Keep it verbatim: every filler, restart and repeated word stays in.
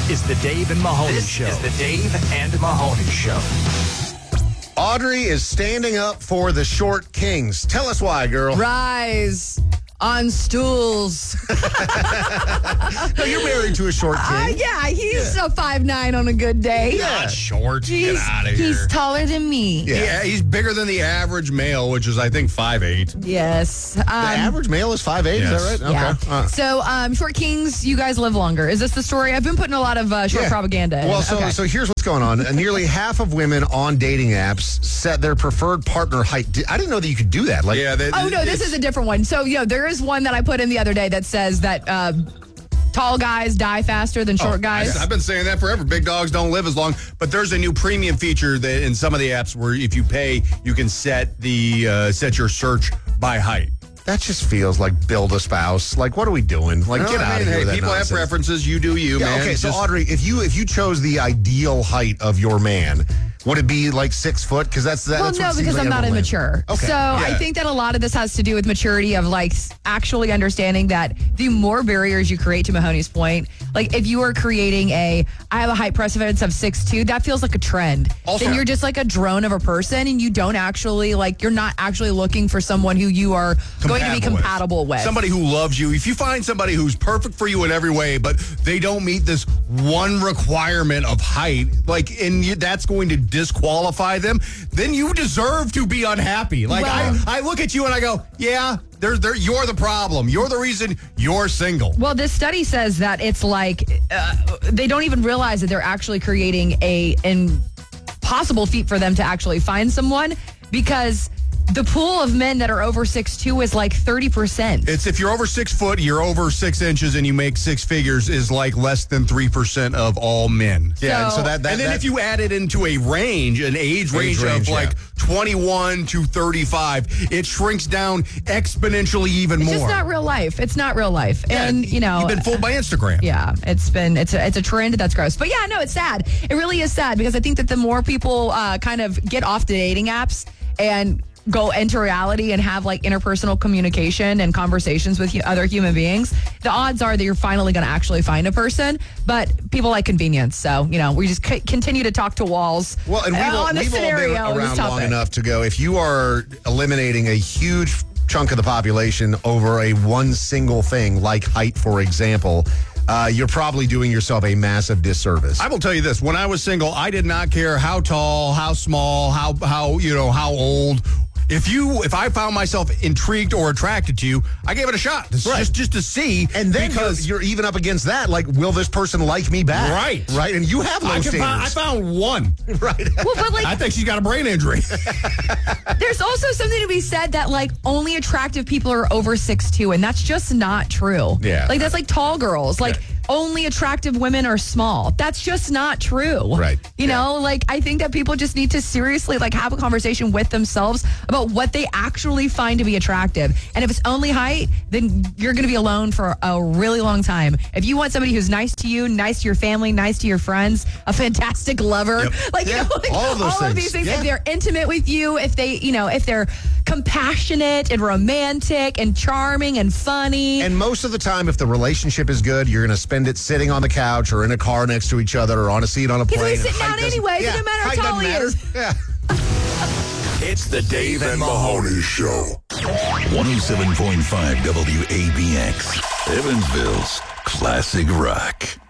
is the Dave and Mahoney This Show. is the Dave and Mahoney Show. Audrey is standing up for the short kings. Tell us why, girl. Rise on stools. No, you're married to a short king. Uh, yeah, he's a five nine on a good day. Yeah. Not short. He's, Get out of here. he's taller than me. Yeah. Yeah, he's bigger than the average male, which is, I think, five eight. Yes. Um, The average male is five eight, Yes. is that right? Yeah. Okay. Uh, So, um, short kings, you guys live longer. Is this the story? I've been putting a lot of uh, short yeah. propaganda in. Well, so, Okay. so here's what's going on. Uh, Nearly half of women on dating apps set their preferred partner height. Di- I didn't know that you could do that. Like, Yeah, they, Oh, no, this it's- is a different one. So, you know, there is one that I put in the other day that says that uh, tall guys die faster than short guys. I, I've been saying that forever. Big dogs don't live as long. But there's a new premium feature that in some of the apps where if you pay, you can set the uh, set your search by height. that just feels like build a spouse. Like, what are we doing? Like, No, get I out mean, of here. hey, with that people nonsense. have preferences. You do you, Yeah, man. okay, It's so just- Audrey, if you if you chose the ideal height of your man, would it be like six foot? Because that's that. Well, that's what no, it seems because like I'm not everyone- immature. Okay. So I Yeah. think that a lot of this has to do with maturity of like s- actually understanding that the more barriers you create, to Mahoney's point, like if you are creating a, I have a height precedence of six two, that feels like a trend. Also- then you're just like a drone of a person and you don't actually, like, you're not actually looking for someone who you are going to be Compatible with. compatible with. Somebody who loves you. If you find somebody who's perfect for you in every way, but they don't meet this one requirement of height, like, and you, that's going to disqualify them, then you deserve to be unhappy. Like, Well- I, I look at you and I go, yeah, they're, they're, you're the problem. You're the reason you're single. Well, this study says that it's like uh, they don't even realize that they're actually creating a impossible feat for them to actually find someone, because the pool of men that are over six two is like thirty percent. It's if you're over six foot, you're over six inches, and you make six figures is like less than three percent of all men. Yeah, and so So- that, that and then that- if you add it into a range, an age, range, range, of like yeah. twenty-one to thirty-five, it shrinks down exponentially even It's more. just not real life. It's not real life. And, you know, you've been fooled by Instagram. yeah, it's been it's a, it's a trend that's gross. But yeah, no, it's sad. It really is sad, because I think that the more people uh, kind of get off the dating apps and go into reality and have like interpersonal communication and conversations with hu- other human beings, the odds are that you're finally going to actually find a person. But people like convenience, so you know we just c- continue to talk to walls. Well, and we've, uh, all, on this we've all scenario, been on this around long topic. enough to go, if you are eliminating a huge chunk of the population over a one single thing, like height, for example, uh, you're probably doing yourself a massive disservice. I will tell you this: when I was single, I did not care how tall, how small, how how you know how old. If you, if I found myself intrigued or attracted to you, I gave it a shot. This is Right. Just, just to see. and then because you're, you're even up against that. Like, will this person like me back? Right. Right. And you have low I, can find, I standards. found one. right. Well, but like I think she's got a brain injury. there's also something to be said that like only attractive people are over six two, and that's just not true. Yeah. Like that's like tall girls. Like Yeah. only attractive women are small. That's just not true. Right. You Yeah. know, like I think that people just need to seriously like have a conversation with themselves about what they actually find to be attractive. And if it's only height, then you're going to be alone for a really long time. If you want somebody who's nice to you, nice to your family, nice to your friends, a fantastic lover, Yep. like Yeah, you know, like, all of those things. these things, Yeah. if they're intimate with you, if they, you know, if they're compassionate and romantic and charming and funny. And most of the time, if the relationship is good, you're going to spend it sitting on the couch or in a car next to each other or on a seat on a He's plane. always sitting Height down doesn't- anyway, so no matter how height tall doesn't he matter. is. Yeah. It's the Dave and Mahoney Show. one oh seven point five W A B X, Evansville's classic rock.